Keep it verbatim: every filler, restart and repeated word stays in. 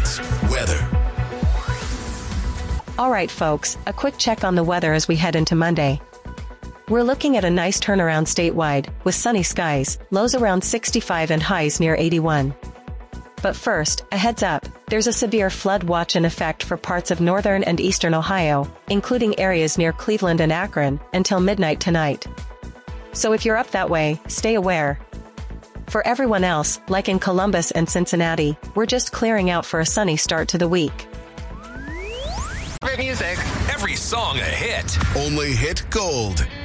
Sports. Weather. All right, folks, a quick check on the weather as we head into Monday. We're looking at a nice turnaround statewide, with sunny skies, lows around sixty-five and highs near eighty-one. But first, a heads up, there's a severe flood watch in effect for parts of northern and eastern Ohio, including areas near Cleveland and Akron, until midnight tonight. So if you're up that way, stay aware. For everyone else, like in Columbus and Cincinnati, we're just clearing out for a sunny start to the week. Music. Every song a hit. Only hit gold.